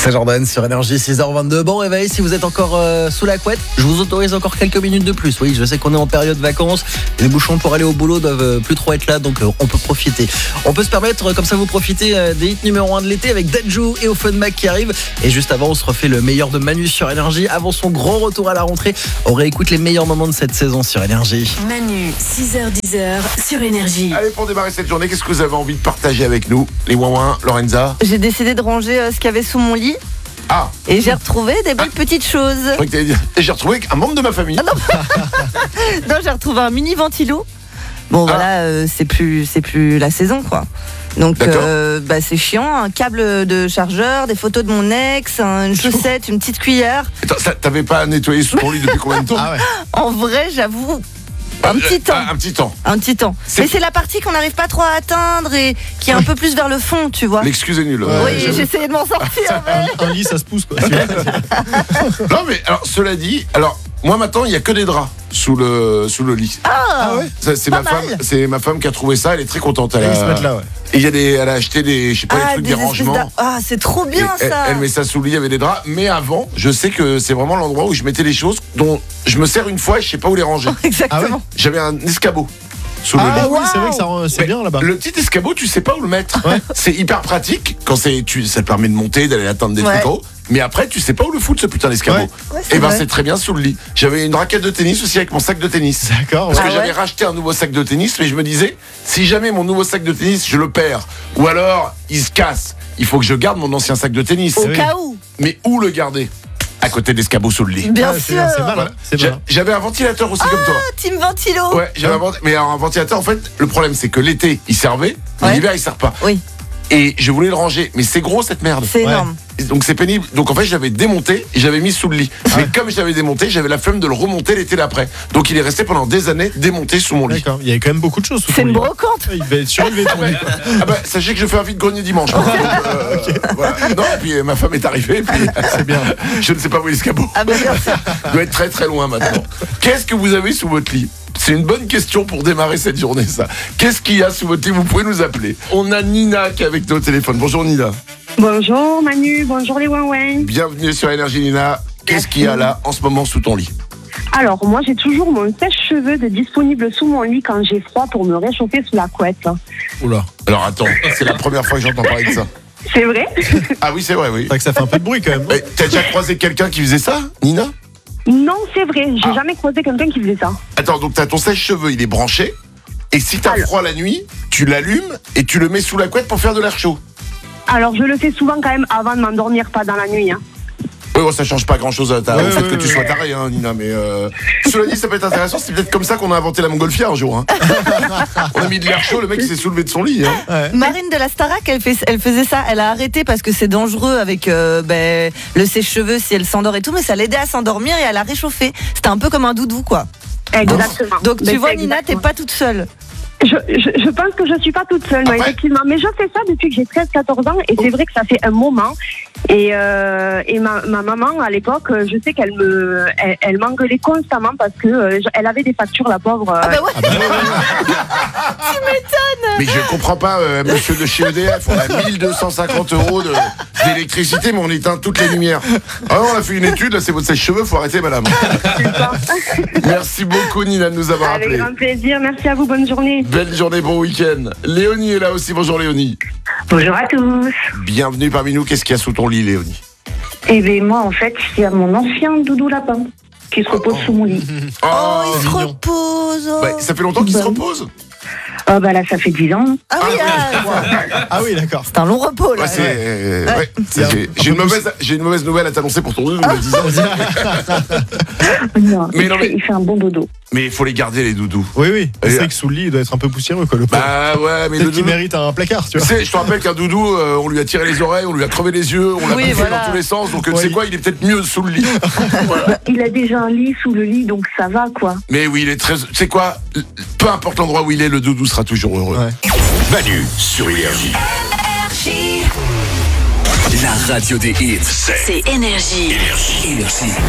C'est Jordan sur Énergie, 6h22. Bon réveil, si vous êtes encore sous la couette, je vous autorise encore quelques minutes de plus. Oui, je sais qu'on est en période vacances, les bouchons pour aller au boulot doivent plus trop être là, donc on peut profiter. On peut se permettre, comme ça vous profitez des hits numéro 1 de l'été avec Dadju et Offenbach qui arrivent. Et juste avant, on se refait le meilleur de Manu sur Énergie. Avant son grand retour à la rentrée, on réécoute les meilleurs moments de cette saison sur Énergie. Manu, 6h-10h sur Énergie. Allez, pour démarrer cette journée, qu'est-ce que vous avez envie de partager avec nous? Les ouin-ouin, Lorenza? J'ai décidé de ranger ce qu'il y avait sous mon lit. Ah, Et j'ai retrouvé des belles petites choses. je croyais que t'allais dire. Et j'ai retrouvé un membre de ma famille. Non, j'ai retrouvé un mini ventilo. Bon, voilà, c'est plus la saison, quoi. Donc, c'est chiant. Un câble de chargeur, des photos de mon ex, une chaussette, une petite cuillère. Attends, t'avais pas nettoyé sous ton lit depuis combien de temps? Ah ouais. En vrai, j'avoue, un petit temps. Un petit temps. Un petit temps. Mais c'est la partie qu'on n'arrive pas trop à atteindre et qui est un peu plus vers le fond, tu vois. L'excuse est nulle. Oui, j'essayais de m'en sortir. Un lit, ça se pousse, quoi. Non, mais alors, cela dit, moi maintenant, il n'y a que des draps sous le lit. Ah ouais. C'est ma femme qui a trouvé ça, elle est très contente. Ils se mettent là, ouais. Et elle a acheté des trucs, des rangements. C'est trop bien Et ça. elle met ça sous le lit, il y avait des draps. Mais avant, je sais que c'est vraiment l'endroit où je mettais les choses dont je me sers une fois et je sais pas où les ranger. Exactement. J'avais un escabeau sous le lit. Ah oui, c'est vrai que c'est Mais bien là-bas. Le petit escabeau, tu sais pas où le mettre. Ouais. C'est hyper pratique quand ça te permet de monter, d'aller atteindre des Ouais. trucs en haut. Mais après, tu sais pas où le foutre ce putain d'escabeau. Ouais. Et ben vrai. c'est très bien sous le lit. J'avais une raquette de tennis aussi avec mon sac de tennis. D'accord. Parce que Ah j'avais ouais. racheté un nouveau sac de tennis, mais je me disais, si jamais mon nouveau sac de tennis, je le perds, ou alors il se casse, il faut que je garde mon ancien sac de tennis. Au oui. cas où. Mais où le garder? À côté de l'escabeau sous le lit. Bien Ah, sûr. c'est malin. Voilà. C'est malin. J'avais un ventilateur aussi comme toi. Team Ventilo. Ouais, mais alors, un ventilateur, en fait, le problème c'est que l'été, il servait, mais Ouais. l'hiver, il sert pas. Oui, Et je voulais le ranger, mais c'est gros cette merde. c'est énorme. Et donc c'est pénible. Donc en fait, je l'avais démonté et j'avais mis sous le lit. Mais comme je l'avais démonté, j'avais la flemme de le remonter l'été d'après. Donc il est resté pendant des années démonté sous mon lit. D'accord. Il y avait quand même beaucoup de choses sous C'est ton une lit. brocante. Il va être surélevé ton lit, quoi. Ah bah sachez que je fais un vide-grenier dimanche. Donc, voilà. Non, et puis ma femme est arrivée. Et puis, C'est bien. je ne sais pas où est l'escabeau. Ah ben bien sûr. Il doit être très très loin maintenant. Qu'est-ce que vous avez sous votre lit? C'est une bonne question pour démarrer cette journée, ça. Qu'est-ce qu'il y a sous votre lit? Vous pouvez nous appeler. On a Nina qui est avec nous au téléphone. Bonjour Nina. Bonjour Manu, bonjour les ouin-ouin. Bienvenue sur Énergie Nina. Qu'est-ce qu'il y a là en ce moment sous ton lit? Alors moi j'ai toujours mon sèche-cheveux de disponible sous mon lit quand j'ai froid pour me réchauffer sous la couette. Oula. Alors attends, c'est la première fois que j'entends parler de ça. C'est vrai? Ah oui, c'est vrai, oui. C'est vrai que ça fait un peu de bruit, quand même. Eh, t'as déjà croisé quelqu'un qui faisait ça, Nina? Non, c'est vrai, j'ai Ah. jamais croisé quelqu'un qui faisait ça. Attends, donc t'as ton sèche-cheveux, il est branché. Et si t'as froid la nuit, tu l'allumes et tu le mets sous la couette pour faire de l'air chaud. Alors je le fais souvent quand même avant de m'endormir, pas dans la nuit. Hein. Oui, bon, ça change pas grand-chose au fait ouais, que tu sois taré, hein, Nina. Mais cela dit, ça peut être intéressant. C'est peut-être comme ça qu'on a inventé la montgolfière un jour. Hein. On a mis de l'air chaud, le mec il s'est soulevé de son lit. Hein. Marine de la Starac, elle faisait ça. Elle a arrêté parce que c'est dangereux avec le sèche-cheveux si elle s'endort et tout, mais ça l'aidait à s'endormir et à la réchauffer. C'était un peu comme un doudou, quoi. Exactement. Donc Mais tu vois, c'est Nina, t'es exactement. pas toute seule. Je pense que je suis pas toute seule, moi, Après- effectivement. Mais je fais ça depuis que j'ai 13-14 ans et c'est vrai que ça fait un moment. Et ma maman, à l'époque, je sais elle m'engueulait constamment parce que elle avait des factures, la pauvre. Ah bah ouais. Mais je comprends pas, monsieur de chez EDF, on a 1250 € d'électricité, mais on éteint toutes les lumières. Ah non, on a fait une étude, là c'est votre sèche-cheveux, faut arrêter madame. C'est ça. Merci beaucoup Nina de nous avoir Avec appelés. grand plaisir. Merci à vous. Bonne journée. Belle journée, bon week-end. Léonie est là aussi, bonjour Léonie. Bonjour à tous. Bienvenue parmi nous, qu'est-ce qu'il y a sous ton lit Léonie? Eh bien, moi, en fait, il y a mon ancien doudou lapin qui se repose sous mon lit. Oh, il se mignon. repose. Oh. Bah, ça fait longtemps qu'il se repose? Ah, bah là, ça fait 10 ans. Ah oui, Ah oui, d'accord. c'est un long repos là. Ouais, ouais, C'est j'ai un peu une mauvaise nouvelle à t'annoncer pour ton doudou, me disant. Non, Mais non, mais- il fait un bon dodo. Mais il faut les garder les doudous. Oui, oui. Et- C'est vrai que sous le lit, il doit être un peu poussiéreux, quoi, le pauvre. Bah ouais, mais le Peut-être qu'il doudou. mérite un placard, tu Tu vois. sais, je te rappelle qu'un doudou, on lui a tiré les oreilles, on lui a crevé les yeux, on l'a Oui, bouffé voilà. dans tous les sens, donc tu Oui. sais quoi, il est peut-être mieux sous le lit. Voilà. Il a déjà un lit sous le lit, donc ça va, quoi. Mais oui, il est très. Tu sais quoi, peu importe l'endroit où il est, le doudou sera toujours heureux. Ouais. Manu sur Énergie. La radio des hits, c'est C'est Énergie. Énergie.